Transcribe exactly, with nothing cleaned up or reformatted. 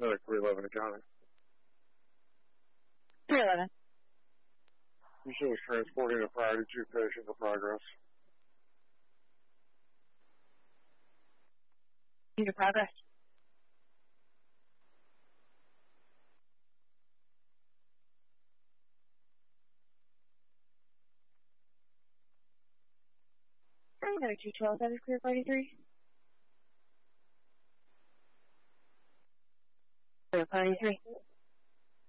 Another three eleven accounting. three eleven. You show us transporting a priority two patient to progress. Into progress. Another two twelve, that is clear forty-three. Clear forty-three.